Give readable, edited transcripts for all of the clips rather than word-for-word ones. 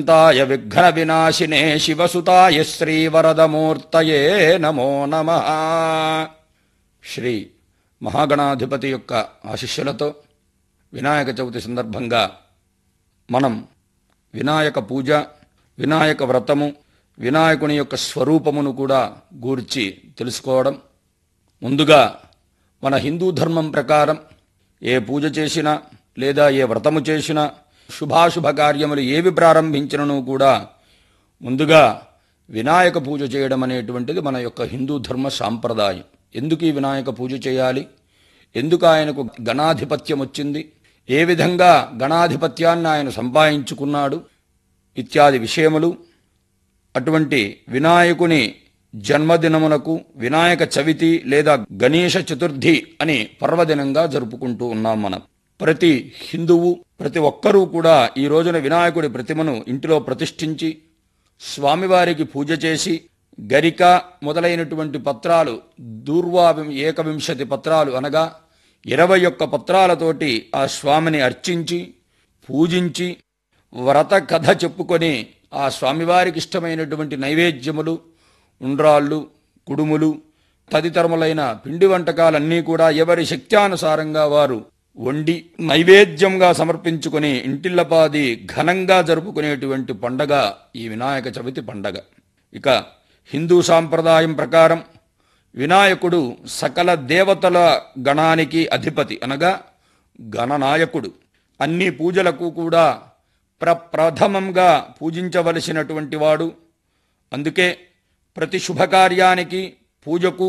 తాయ విఘ్న వినాశినే శివసుతాయ శ్రీవరదమూర్తయే నమో నమః. శ్రీ మహాగణాధిపతి యొక్క ఆశీస్సులతో వినాయక చవితి సందర్భంగా మనం వినాయక పూజ, వినాయక వ్రతము, వినాయకుని యొక్క స్వరూపమును కూడా గూర్చి తెలుసుకోవడం. ముందుగా మన హిందూ ధర్మం ప్రకారం ఏ పూజ చేసినా లేదా ఏ వ్రతము చేసినా, శుభాశుభ కార్యములు ఏవి ప్రారంభించినను కూడా ముందుగా వినాయక పూజ చేయడం అనేటువంటిది మన యొక్క హిందూ ధర్మ సాంప్రదాయం. ఎందుకు ఈ వినాయక పూజ చేయాలి, ఎందుకు ఆయనకు గణాధిపత్యం వచ్చింది, ఏ విధంగా గణాధిపత్యాన్ని ఆయన సంపాదించుకున్నాడు ఇత్యాది విషయములు అటువంటి వినాయకుని జన్మదినమునకు వినాయక చవితి లేదా గణేష చతుర్థి అని పర్వదినంగా జరుపుకుంటూ ఉన్నాం. మనం ప్రతి హిందువు, ప్రతి ఒక్కరూ కూడా ఈ రోజున వినాయకుడి ప్రతిమను ఇంటిలో ప్రతిష్ఠించి స్వామివారికి పూజ చేసి గరిక మొదలైనటువంటి పత్రాలు, దూర్వా ఏకవింశతి పత్రాలు అనగా 21 పత్రాలతోటి ఆ స్వామిని అర్చించి పూజించి వ్రత కథ చెప్పుకొని ఆ స్వామివారికి ఇష్టమైనటువంటి నైవేద్యములు, ఉండ్రాళ్ళు, కుడుములు తదితరములైన పిండి వంటకాలన్నీ కూడా ఎవరి శక్త్యానుసారంగా వారు వండి నైవేద్యంగా సమర్పించుకొని ఇంటిల్లపాది ఘనంగా జరుపుకునేటువంటి పండగ ఈ వినాయక చవితి పండగ. ఇక హిందూ సాంప్రదాయం ప్రకారం వినాయకుడు సకల దేవతల గణానికి అధిపతి అనగా గణనాయకుడు. అన్ని పూజలకు కూడా ప్రప్రథమంగా పూజించవలసినటువంటి వాడు. అందుకే ప్రతి శుభకార్యానికి పూజకు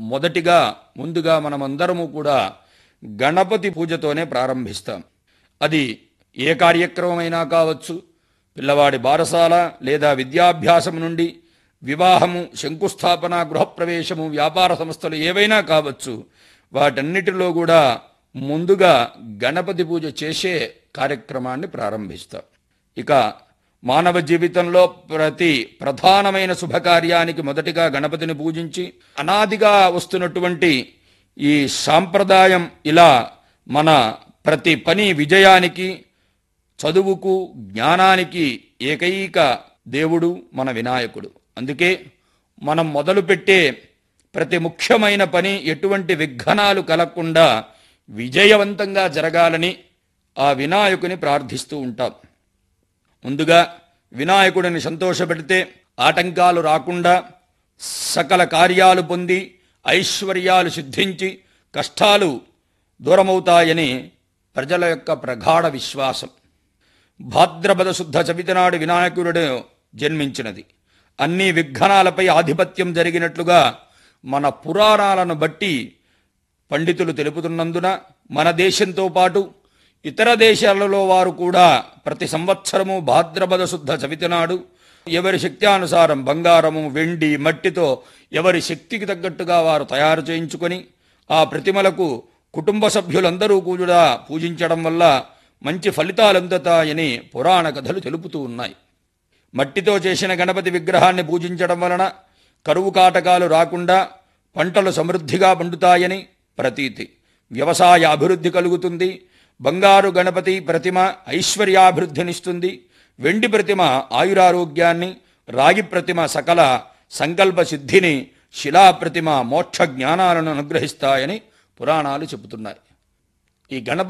ముందుగా మనమందరము కూడా గణపతి పూజతోనే ప్రారంభిస్తాం. అది ఏ కార్యక్రమమైనా కావచ్చు, పిల్లవాడి బారసాల లేదా విద్యాభ్యాసం నుండి వివాహము, శంకుస్థాపన, గృహప్రవేశము, వ్యాపార సంస్థలు ఏవైనా కావచ్చు, వాటన్నిటిలో కూడా ముందుగా గణపతి పూజ చేసే కార్యక్రమాన్ని ప్రారంభిస్తాం. ఇక మానవ జీవితంలో ప్రతి ప్రధానమైన శుభకార్యానికి మొదటిగా గణపతిని పూజించి అనాదిగా వస్తున్నటువంటి ఈ సాంప్రదాయం ఇలా మన ప్రతి పని విజయానికి, చదువుకు, జ్ఞానానికి ఏకైక దేవుడు మన వినాయకుడు. అందుకే మనం మొదలుపెట్టే ప్రతి ముఖ్యమైన పని ఎటువంటి విఘ్నాలు కలగకుండా విజయవంతంగా జరగాలని ఆ వినాయకుని ప్రార్థిస్తూ ఉంటాం. ముందుగా వినాయకుడిని సంతోషపెడితే ఆటంకాలు రాకుండా సకల కార్యాలు పొంది ఐశ్వర్యాలు సిద్ధించి కష్టాలు దూరమవుతాయని ప్రజల యొక్క ప్రగాఢ విశ్వాసం. భాద్రపద శుద్ధ చవితి నాడు వినాయకుడు జన్మించినది. అన్ని విఘ్నాలపై ఆధిపత్యం జరిగినట్లుగా మన పురాణాలను బట్టి పండితులు తెలుపుతున్నందున మన దేశంతో పాటు ఇతర దేశాలలో వారు కూడా ప్రతి సంవత్సరము భాద్రపద శుద్ధ చవితి నాడు ఎవరి శక్త్యానుసారం బంగారము, వెండి, మట్టితో ఎవరి శక్తికి తగ్గట్టుగా వారు తయారు చేయించుకొని ఆ ప్రతిమలకు కుటుంబ సభ్యులందరూ కూడా పూజించడం వల్ల మంచి ఫలితాలు అందుతాయని పురాణ కథలు తెలుపుతూ ఉన్నాయి. మట్టితో చేసిన గణపతి విగ్రహాన్ని పూజించడం వలన కరువు కాటకాలు రాకుండా పంటలు సమృద్ధిగా పండుతాయని ప్రతీతి. వ్యవసాయ అభివృద్ధి కలుగుతుంది. బంగారు గణపతి ప్రతిమ ఐశ్వర్యాభివృద్ధినిస్తుంది. వెండి ప్రతిమ ఆయురారోగ్యాన్ని, రాగి ప్రతిమ సకల సంకల్ప సిద్ధిని, శిలా ప్రతిమ మోక్ష జ్ఞానాలను అనుగ్రహిస్తాయని పురాణాలు చెబుతున్నాయి. ఈ గణపతి